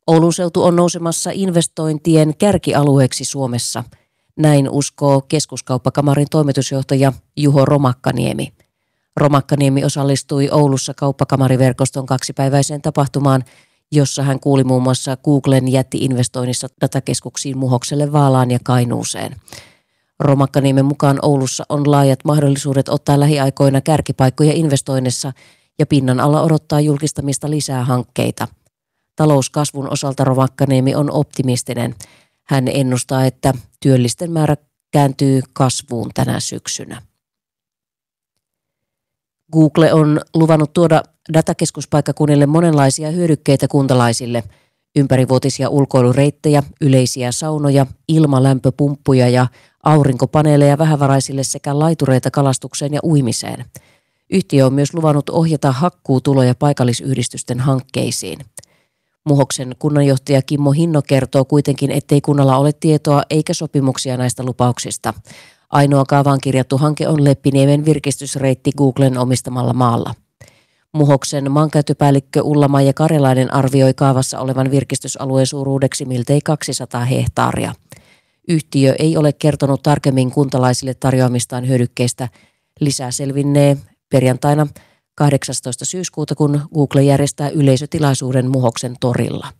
Oulun seutu on nousemassa investointien kärkialueeksi Suomessa. Näin uskoo Keskuskauppakamarin toimitusjohtaja Juho Romakkaniemi. Romakkaniemi osallistui Oulussa kauppakamariverkoston 2-päiväiseen tapahtumaan, jossa hän kuuli muun muassa Googlen jätti-investoinnissa datakeskuksiin Muhokselle, Vaalaan ja Kainuuseen. Romakkaniemen mukaan Oulussa on laajat mahdollisuudet ottaa lähiaikoina kärkipaikkoja investoinnissa ja pinnan alla odottaa julkistamista lisää hankkeita. Talouskasvun osalta Romakkaniemi on optimistinen. Hän ennustaa, että työllisten määrä kääntyy kasvuun tänä syksynä. Google on luvannut tuoda datakeskuspaikkakunnille monenlaisia hyödykkeitä kuntalaisille. Ympärivuotisia ulkoilureittejä, yleisiä saunoja, ilmalämpöpumppuja ja aurinkopaneeleja vähävaraisille sekä laitureita kalastukseen ja uimiseen. Yhtiö on myös luvannut ohjata hakkuutuloja paikallisyhdistysten hankkeisiin. Muhoksen kunnanjohtaja Kimmo Hinno kertoo kuitenkin, ettei kunnalla ole tietoa eikä sopimuksia näistä lupauksista. Ainoa kaavaan kirjattu hanke on Leppiniemen virkistysreitti Googlen omistamalla maalla. Muhoksen maankäyttöpäällikkö Ulla-Maija Karjalainen arvioi kaavassa olevan virkistysalueen suuruudeksi miltei 200 hehtaaria. Yhtiö ei ole kertonut tarkemmin kuntalaisille tarjoamistaan hyödykkeistä. Lisää selvinnee perjantaina 18. syyskuuta, kun Google järjestää yleisötilaisuuden Muhoksen torilla.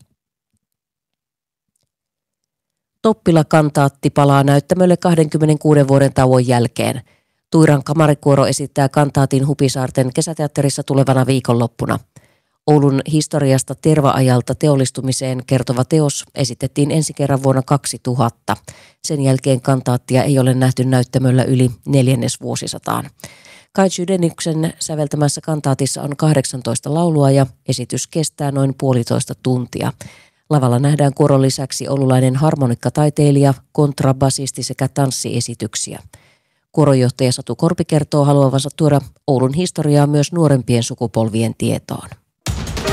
Toppila-kantaatti palaa näyttämölle 26 vuoden tauon jälkeen. Tuiran kamarikuoro esittää kantaatin Hupisaarten kesäteatterissa tulevana viikonloppuna. Oulun historiasta tervaajalta teollistumiseen kertova teos esitettiin ensi kerran vuonna 2000. Sen jälkeen kantaattia ei ole nähty näyttämöllä yli 4. vuosisataan. Kai Chydeniuksen säveltämässä kantaatissa on 18 laulua ja esitys kestää noin 1,5 tuntia. Lavalla nähdään kuoron lisäksi oululainen harmonikkataiteilija, kontrabasisti sekä tanssiesityksiä. Kuoronjohtaja Satu Korpi kertoo haluavansa tuoda Oulun historiaa myös nuorempien sukupolvien tietoon.